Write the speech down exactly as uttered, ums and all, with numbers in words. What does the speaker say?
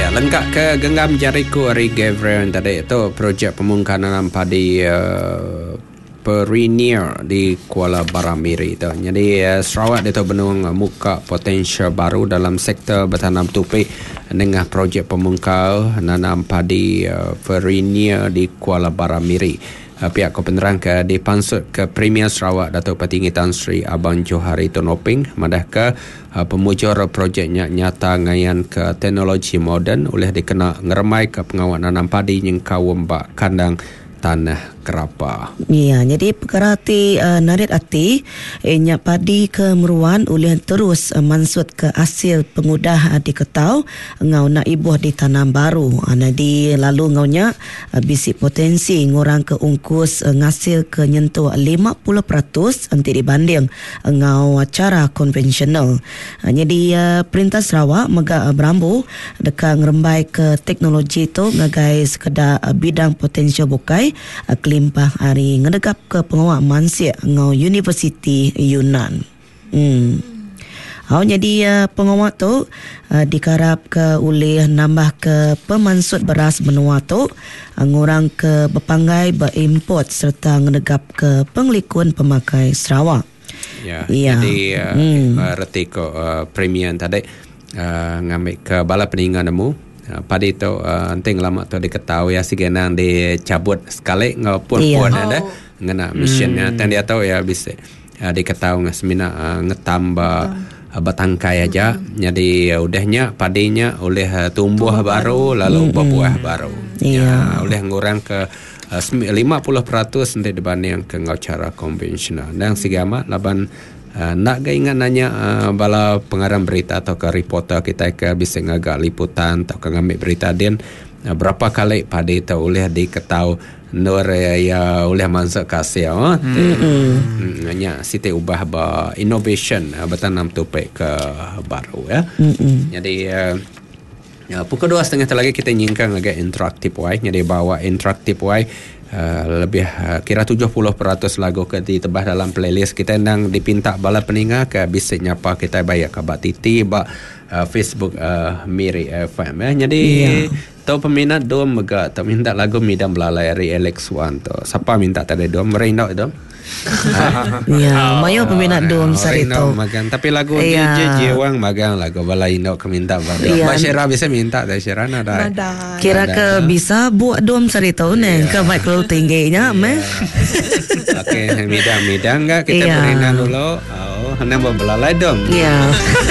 Ya, lengkap ke genggam jariku Ari Gabriel tadi itu projek pemungkanan padi uh, Perinier di Kuala Baramiri itu. Jadi uh, Sarawak itu benung muka potensial baru dalam sektor bertanam tupai dengan projek pemungkau nanam padi uh, Perinier di Kuala Baramiri. Uh, pihak kepenerang ke dipansut ke Premier Sarawak Datuk Petinggi Tan Sri Abang Johari Tonoping madah ke uh, pemujur projeknya nyata ngayan ke teknologi moden oleh dikena ngeremai ke pengawal nanam padi yang kawum bak kandang tanah kerapa. Ya, jadi perkara ti uh, narit ati enya padi ke meruan oleh terus uh, mansut ke hasil pengudah uh, di ketau ngau nak ibuh di tanam baru. Ana uh, di lalu ngaunya uh, bisi potensi ngurang ke ungkus uh, ngasil ke nyentuh lima puluh peratus nanti dibanding uh, ngau cara konvensional. Uh, jadi uh, Perintah Sarawak mega uh, berambu dekat ngerembai ke teknologi tu ngagai sekedar uh, bidang potensial bukai uh, limpah hari ngedegap ke pengawal mansia ngau Universiti Yunan. Hmm. Oh, jadi uh, pengawal tu uh, dikarap ke oleh nambah ke pemansut beras benua tu uh, ngurang ke berpanggai berimport serta ngedegap ke penglikun pemakai Sarawak. Ya, ya. Jadi uh, hmm. uh, reti ko uh, premium tadi uh, ngambil ke bala peningan nemu. Uh, padi tu uh, anting lama tu diketahui ya si genang dicabut sekali ngapun iya. pun ada ngena missionnya hmm. dan dia tahu ya bisa uh, diketahui ngasmina uh, ngetambah uh, batangkai aja hmm. jadi uh, udahnya padinya oleh uh, tumbuh, tumbuh baru, baru lalu hmm. berbuah baru iya. ya, oleh ngurang ke uh, lima puluh peratus nanti dibanding ke ngau cara konvensional dan sigama laban Uh, nak ke ingat nanya uh, bala pengarang berita atau ke reporter kita ke bisa ngagak liputan atau ke ngambil berita din uh, berapa kali padi tu oleh diketahui nur ya, ya oleh masuk kasih oh hmm. hanya siti ubah ba innovation uh, bertanam tupai ke baru ya hmm. jadi uh, ya, pukul dua setengah lagi kita nyingkang agak interaktif way jadi bawa interaktif way Uh, lebih uh, kira tujuh puluh peratus lagu ke ditebah dalam playlist kita nang dipinta bala peninga ke bisa nyapa kita bayar ke Bak Titi Bak uh, Facebook uh, Miri F M ya. Jadi yeah. Tau peminat dom mega tau minta lagu midam belalai dari Alex Wan tu. Siapa minta tadi dom? Merindok dom? Ya, mayo peminat dom sari tu. Magang tapi lagu D J Jiwang magang lagu balai indok ke minta baru. Mbak Syira bisa minta dari Syira nada. Kira ke bisa buat dom sari tu neng ke baik kalau tingginya meh. Okey, midang-midang enggak kita berinan dulu. Oh, hendak belalai dom. Ya.